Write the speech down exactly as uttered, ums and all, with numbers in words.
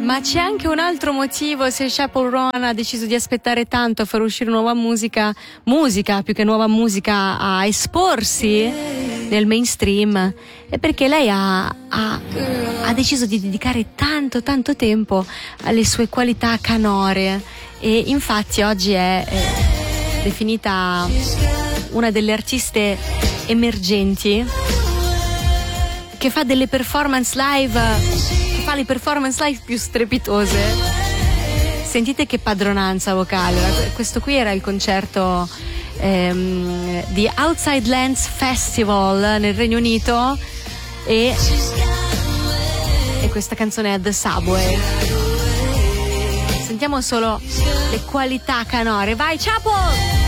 Ma c'è anche un altro motivo se Chappell Roan ha deciso di aspettare tanto a far uscire nuova musica, musica più che nuova musica, a esporsi nel mainstream, è perché lei ha, ha, ha deciso di dedicare tanto tanto tempo alle sue qualità canore e infatti oggi è, è definita una delle artiste emergenti che fa delle performance live, che fa le performance live più strepitose. Sentite che padronanza vocale. Questo qui era il concerto ehm, di Outside Lands Festival nel Regno Unito e, e questa canzone è The Subway. Sentiamo solo le qualità canore. Vai Chappell!